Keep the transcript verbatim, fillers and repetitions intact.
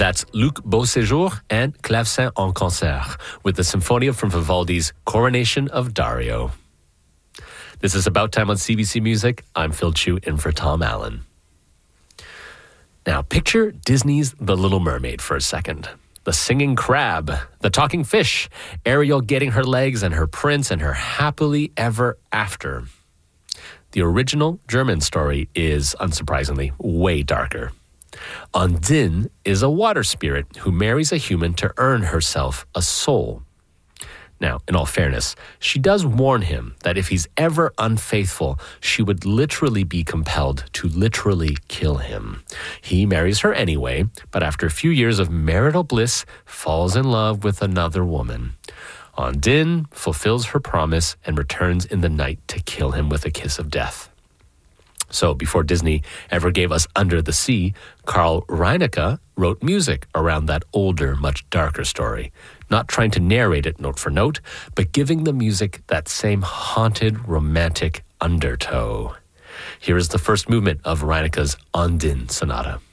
That's Luc Beauséjour and Clavecin en Concert with the Symphonia from Vivaldi's Coronation of Dario. This is About Time on C B C Music. I'm Phil Chu in for Tom Allen. Now, picture Disney's The Little Mermaid for a second. The singing crab, the talking fish, Ariel getting her legs and her prince and her happily ever after. The original German story is, unsurprisingly, way darker. Undine is a water spirit who marries a human to earn herself a soul. Now, in all fairness, she does warn him that if he's ever unfaithful, she would literally be compelled to literally kill him. He marries her anyway, but after a few years of marital bliss, falls in love with another woman. Undine fulfills her promise and returns in the night to kill him with a kiss of death. So before Disney ever gave us Under the Sea, Carl Reinecke wrote music around that older, much darker story. Not trying to narrate it note for note, but giving the music that same haunted, romantic undertow. Here is the first movement of Reinecke's Undine Sonata.